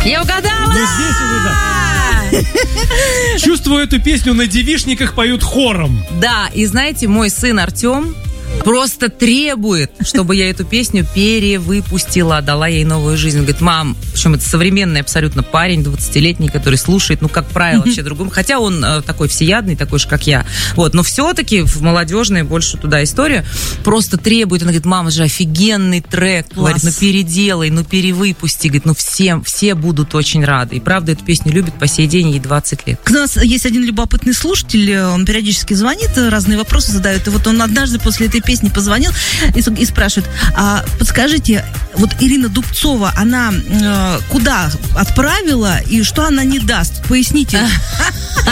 Я угадала! Здесь уже, да. Чувствую, эту песню на девичниках поют хором. Да, и знаете, мой сын Артем просто требует, чтобы я эту песню перевыпустила, дала ей новую жизнь. Он говорит: мам, причем это современный абсолютно парень, 20-летний, который слушает, как правило, вообще другому. Хотя он такой всеядный, такой же, как я. Вот, но все-таки в молодежной больше туда история. Просто требует. Он говорит: мама, же офигенный трек. Класс. Говорит: переделай, перевыпусти. Говорит: все будут очень рады. И правда, эту песню любят по сей день, ей 20 лет. У нас есть один любопытный слушатель, он периодически звонит, разные вопросы задает. И вот он однажды после этой песни позвонил и спрашивает: подскажите, вот Ирина Дубцова, она куда отправила и что она не даст? Поясните.